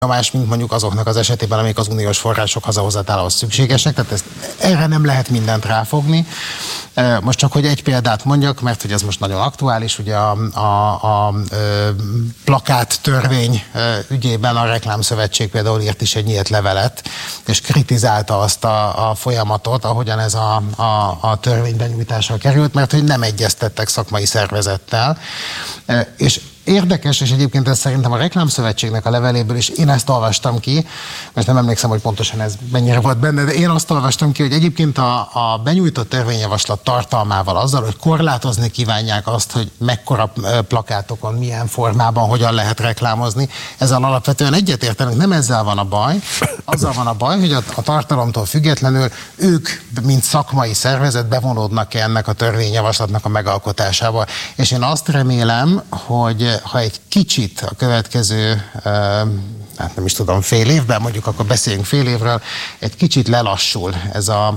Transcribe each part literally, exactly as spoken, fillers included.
nyomás, mint mondjuk azoknak az esetében, amik az uniós források hazahozatálához szükségesek, tehát ezt, erre nem lehet mindent ráfogni. Most csak, hogy egy példát mondjak, mert hogy ez most nagyon aktuális, ugye a, a, a, a plakát törvény ügyében a Reklámszövetség például írt is egy nyílt levelet, és kritizálta azt a, a folyamatot, ahogyan ez a, a, a törvény benyújtásra került, mert hogy nem egyeztettek szakmai szervezettel, és érdekes, és egyébként ez szerintem a Reklámszövetségnek a leveléből is, én ezt olvastam ki, mert nem emlékszem, hogy pontosan ez mennyire volt benne, de én azt olvastam ki, hogy egyébként a, a benyújtott törvényjavaslat tartalmával azzal, hogy korlátozni kívánják azt, hogy mekkora plakátokon, milyen formában, hogyan lehet reklámozni, ezzel alapvetően egyetértenek, nem ezzel van a baj, azzal van a baj, hogy a, a tartalomtól függetlenül ők, mint szakmai szervezet bevonódnak ennek a törvényjavaslatnak a megalkotásába. És én azt remélem, hogy ha egy kicsit a következő, hát nem is tudom, fél évben, mondjuk akkor beszéljünk fél évről, egy kicsit lelassul ez a,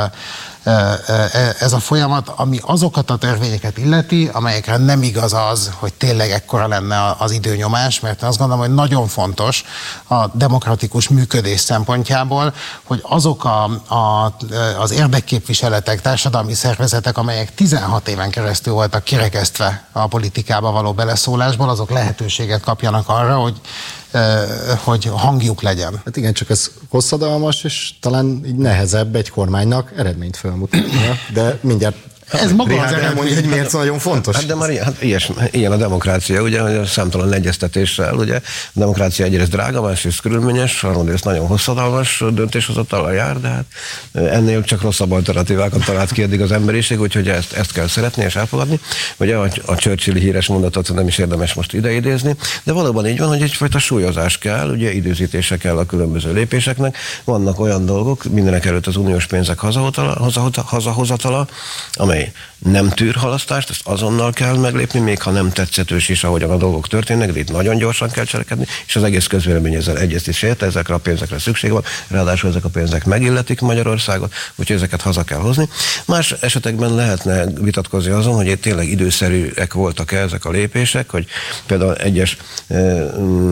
ez a folyamat, ami azokat a törvényeket illeti, amelyekre nem igaz az, hogy tényleg ekkora lenne az időnyomás, mert azt gondolom, hogy nagyon fontos a demokratikus működés szempontjából, hogy azok a, a, az érdekképviseletek, társadalmi szervezetek, amelyek tizenhat éven keresztül voltak kirekesztve a politikába való beleszólásból, azok lehetőséget kapjanak arra, hogy hogy hangjuk legyen. Hát igen, csak ez hosszadalmas, és talán így nehezebb egy kormánynak eredményt felmutatnia, de mindjárt ez maga Richard az elmondja, hogy miért nagyon fontos. Hát de már ilyen, hát ilyes, ilyen a demokrácia, ugye, hogy a számtalan egyeztetéssel, ugye, a demokrácia egyrészt drága, másrészt körülményes, harmadrészt nagyon hosszadalmas döntéshozatallal jár, de hát ennél csak rosszabb alternatívákat talált ki eddig az emberiség, úgyhogy ezt, ezt kell szeretni és elfogadni. Ugye a, a Churchill híres mondatot nem is érdemes most ideidézni, de valóban így van, hogy egyfajta súlyozás kell, ugye időzítése kell a különböző lépéseknek. Vannak olyan dolgok, mindenek előtt az uniós pénzek hazahozatala, amely nem tűr halasztást, ezt azonnal kell meglépni, még ha nem tetszetős is, ahogyan a dolgok történnek, de itt nagyon gyorsan kell cselekedni, és az egész közvélemény ezzel egyezt is érte, ezekre a pénzekre szükség van, ráadásul ezek a pénzek megilletik Magyarországot, úgyhogy ezeket haza kell hozni. Más esetekben lehetne vitatkozni azon, hogy itt tényleg időszerűek voltak-e ezek a lépések, hogy például egyes eh,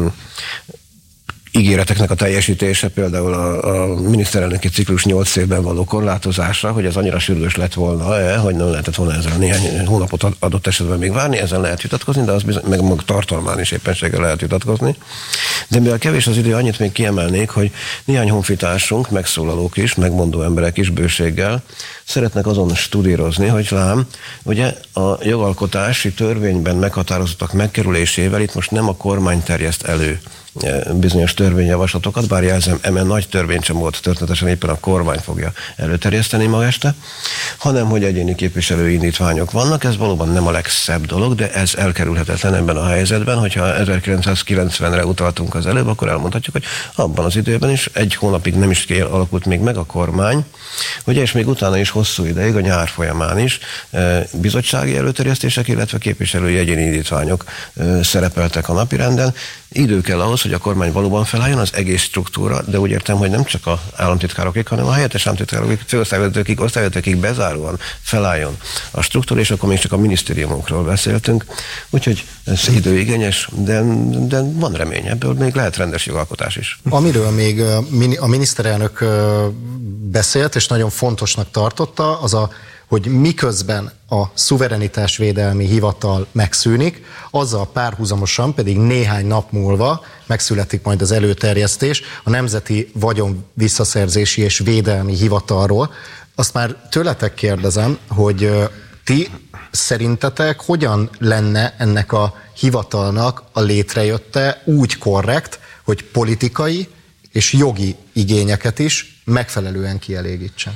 ígéreteknek a teljesítése, például a, a miniszterelnöki ciklus nyolc évben való korlátozása, hogy ez annyira sürgős lett volna, eh, hogy nem lehetett volna ezzel néhány hónapot adott esetben még várni, ezzel lehet vitatkozni, de az bizony, meg maga tartalmán is éppenséggel lehet vitatkozni. De mivel kevés az idő, annyit még kiemelnék, hogy néhány honfitársunk, megszólalók is, megmondó emberek is bőséggel szeretnek azon studírozni, hogy lám, ugye a jogalkotási törvényben meghatározottak megkerülésével itt most nem a kormány terjeszt elő bizonyos törvényjavaslatokat, bár jelzem, eme nagy törvénycsomót történetesen éppen a kormány fogja előterjeszteni ma este, hanem hogy egyéni képviselői indítványok vannak, ez valóban nem a legszebb dolog, de ez elkerülhetetlen ebben a helyzetben, hogyha ezerkilencszázkilencvenre utaltunk az előbb, akkor elmondhatjuk, hogy abban az időben is egy hónapig nem is alakult még meg a kormány, ugye, és még utána is hosszú ideig, a nyár folyamán is bizottsági előterjesztések, illetve képviselői egyéni indítványok szerepeltek a napirenden. Idő kell ahhoz, hogy a kormány valóban felálljon, az egész struktúra, de úgy értem, hogy nem csak a államtitkárokig, hanem a helyettes államtitkárokig, főosztályvezetőkig, osztályvezetőkig bezáróan felálljon a struktúra, és akkor még csak a minisztériumokról beszéltünk. Úgyhogy ez időigényes, de, de van remény, ebből még lehet rendes jogalkotás is. Amiről még a miniszterelnök beszélt, és nagyon fontosnak tartotta, az a hogy miközben a szuverenitásvédelmi hivatal megszűnik, azzal párhuzamosan pedig néhány nap múlva megszületik majd az előterjesztés a Nemzeti Vagyon Visszaszerzési és Védelmi Hivatalról. Azt már tőletek kérdezem, hogy ti szerintetek hogyan lenne ennek a hivatalnak a létrejötte úgy korrekt, hogy politikai és jogi igényeket is megfelelően kielégítsen?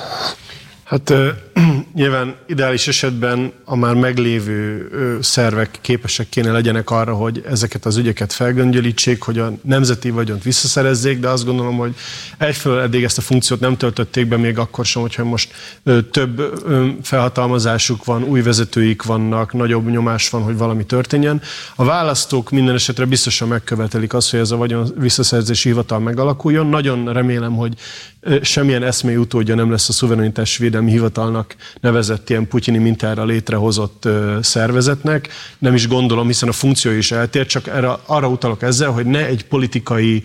Hát nyilván ideális esetben a már meglévő szervek képesek kéne legyenek arra, hogy ezeket az ügyeket felgöngyölítsék, hogy a nemzeti vagyont visszaszerezzék, de azt gondolom, hogy egyfelől eddig ezt a funkciót nem töltötték be még akkor sem, hogyha most több felhatalmazásuk van, új vezetőik vannak, nagyobb nyomás van, hogy valami történjen. A választók minden esetre biztosan megkövetelik azt, hogy ez a vagyon visszaszerzési hivatal megalakuljon. Nagyon remélem, hogy semmilyen eszmei utódja nem lesz a szuverenitásvédelmi hivatalnak nevezett ilyen putyini mintára létrehozott szervezetnek. Nem is gondolom, hiszen a funkció is eltér, csak erre, arra utalok ezzel, hogy ne egy politikai